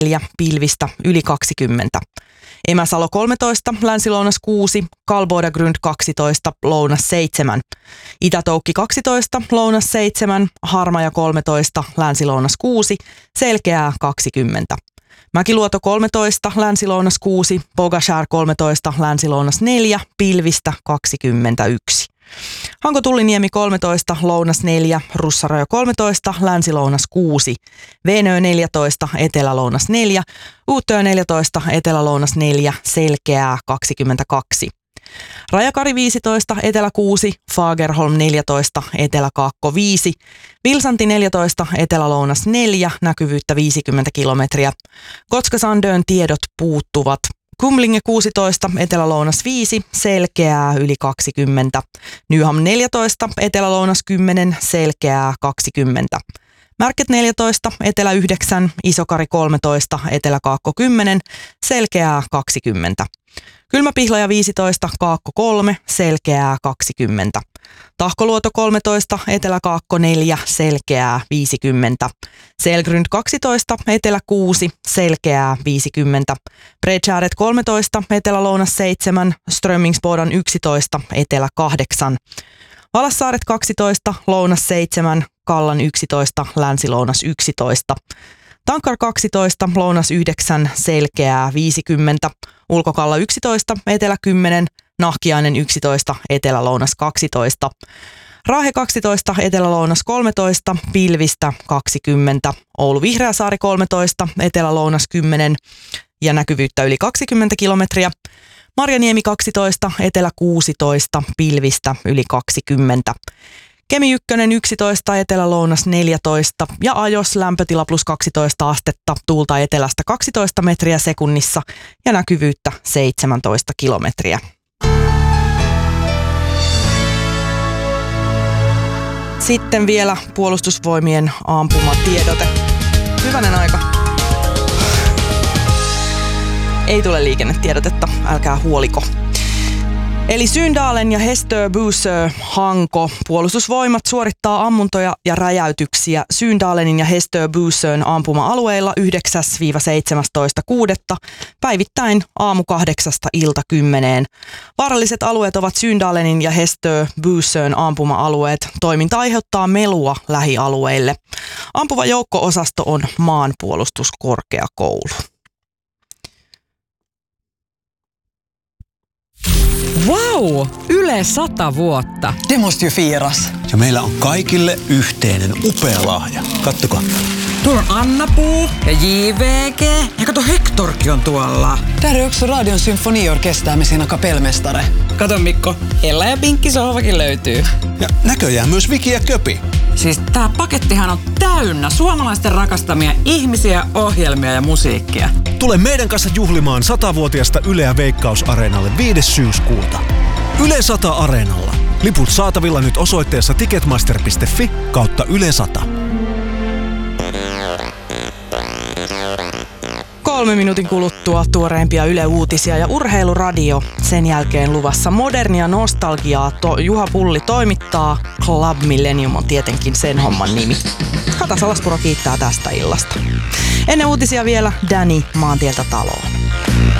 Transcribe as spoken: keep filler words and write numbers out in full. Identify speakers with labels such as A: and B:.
A: neljä, pilvistä yli kaksikymmentä. Emäsalo kolmetoista, länsi-lounas kuusi, Kalbodagrund kaksitoista, lounas seitsemän. Itä-Toukki kaksitoista, lounas seitsemän, Harmaja kolmetoista, länsi-lounas kuusi, Selkeää kaksikymmentä. Mäkiluoto kolmetoista, länsi-lounas kuusi, Bogashär kolmetoista, länsi-lounas neljä, pilvistä kaksikymmentäyksi. Hanko-Tulliniemi kolmetoista, lounas neljä, Russarajo kolmetoista, länsi-lounas kuusi, Veenö neljätoista, etelä-lounas neljä, Uuttöö neljätoista, etelä-lounas neljä, Selkeää kaksikymmentäkaksi. Rajakari viisitoista, etelä kuusi, Fagerholm neljätoista, etelä-kaakko viisi, Vilsanti neljätoista, etelä-lounas neljä, näkyvyyttä viisikymmentä kilometriä. Kotka-Sandön tiedot puuttuvat. Kumlinge kuusitoista, etelä-lounas viisi, Selkeää yli kaksikymmentä. Nyham neljätoista, etelä-lounas kymmenen, Selkeää kaksikymmentä. Märket neljätoista, etelä yhdeksän, Isokari kolmetoista, etelä-kaakko kymmenen, Selkeää kaksikymmentä. Kylmäpihlaja viisitoista, Kaakko kolme, Selkeää kaksikymmentä. Tahkoluoto kolmetoista, etelä-kaakko neljä, Selkeää viisikymmentä. Selgrund kaksitoista, etelä kuusi, Selkeää viisikymmentä. Bredshäret kolmetoista, etelä-lounas seitsemän, Strömmingsbodan yksitoista, etelä kahdeksan. Valassaaret kaksitoista, lounas seitsemän, Kallan yksitoista, länsi-lounas yksitoista. Tankar kaksitoista, lounas yhdeksän, Selkeää viisikymmentä. Ulkokalla yksitoista, etelä kymmenen, Nahkiainen yksitoista, etelä-lounas kaksitoista. Raahe kaksitoista, etelä-lounas kolmetoista, pilvistä kaksikymmentä. Oulu Vihreäsaari kolmetoista, etelä-lounas kymmenen ja näkyvyyttä yli kaksikymmentä kilometriä. Marjaniemi kaksitoista, etelä kuusitoista, pilvistä yli kaksikymmentä. Kemi ykkönen yksitoista, etelä-lounas neljätoista ja Ajos lämpötila plus kaksitoista astetta, tuulta etelästä kaksitoista metriä sekunnissa ja näkyvyyttä seitsemäntoista kilometriä. Sitten vielä puolustusvoimien ampumatiedote. Hyvänen aika. Ei tule liikennetiedotetta, älkää huoliko. Eli Syndalen ja Hestö-Bussö Hanko puolustusvoimat suorittaa ammuntoja ja räjäytyksiä Syndalenin ja Hestö-Bussön ampuma-alueilla yhdeksäs seitsemästoista kuudetta päivittäin aamu kahdeksasta ilta kymmeneen. Vaaralliset alueet ovat Syndalenin ja Hestö-Bussön ampuma-alueet. Toiminta aiheuttaa melua lähialueille. Ampuva joukko-osasto on maanpuolustuskorkeakoulu.
B: Wow! Yle sata vuotta.
C: Det måste ju firas.
D: Ja meillä on kaikille yhteinen upea lahja. Kattokaa.
B: Tuolla on Anna-Puu ja J V G. Ja kato, Hektorkin on tuolla.
C: Där är också Radion symfoniorkester med sina kapellmästare.
B: Kato Mikko, Ella ja Pinkki sohvakin löytyy.
D: Ja näköjään myös Viki ja Köpi.
B: Siis tää pakettihan on täynnä suomalaisten rakastamia ihmisiä, ohjelmia ja musiikkia.
E: Tule meidän kanssa juhlimaan satavuotiasta Yleä Veikkaus-areenalle viides syyskuuta. Yle sata Areenalla. Liput saatavilla nyt osoitteessa ticketmaster piste fi kautta Yle sata.
A: Kolme minuutin kuluttua tuoreimpia Yle Uutisia ja Urheiluradio. Sen jälkeen luvassa modernia nostalgiaa. To- Juha Pulli toimittaa. Club Millennium on tietenkin sen homman nimi. Kata Salaspuro kiittää tästä illasta. Ennen uutisia vielä Danny Maantieltä taloon.